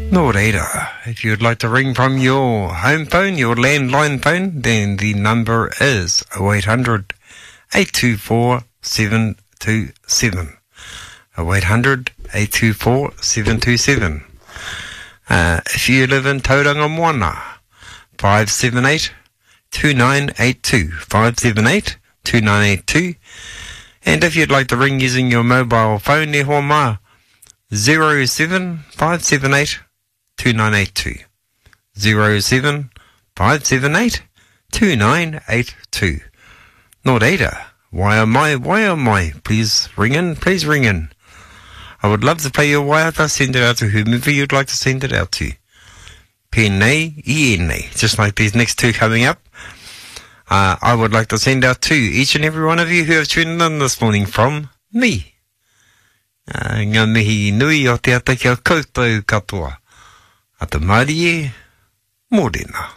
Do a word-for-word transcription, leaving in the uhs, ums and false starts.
No reira. If you'd like to ring from your home phone, your landline phone, then the number is oh eight hundred, eight two four, seven two seven. oh eight hundred, eight two four, seven two seven. Uh, if you live in Tauranga Moana, five seven eight, two nine eight two. five seven eight, two nine eight two. And if you'd like to ring using your mobile phone, ne hoa ma, zero seven five seven eight, two nine eight two. zero seven five seven eight, two nine eight two. No reira. Why am I? Why am I? Please ring in. Please ring in. I would love to play your waiata. Send it out to whomever you'd like to send it out to. Pēnei, ienei. Just like these next two coming up. Uh, I would like to send out to each and every one of you who have tuned in this morning from me. Uh, ngā mihi nui o te ata kia koutou katoa. A te Māori e, mōrena.